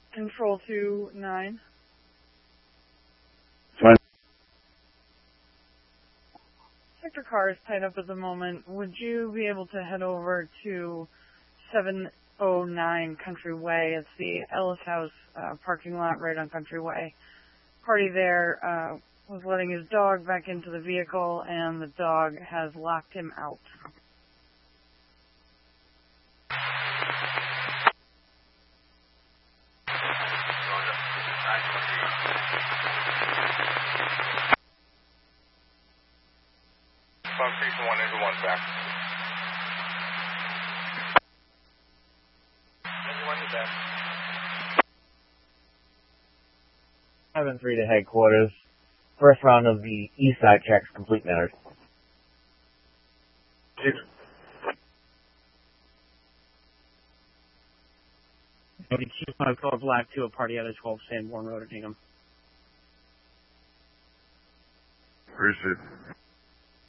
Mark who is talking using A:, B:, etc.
A: Control 2-9.
B: Fine.
A: Sector car is tied up at the moment. Would you be able to head over to 709 Country Way? It's the Ellis House parking lot right on Country Way. Party there was letting his dog back into the vehicle, and the dog has locked him out.
C: Station 1 into 1 back.
D: 7-3 to headquarters. First round of the east side checks complete matters.
E: Chief 5 Color Black to a party out of 12 Sanborn Road at Hingham.
B: Appreciate it.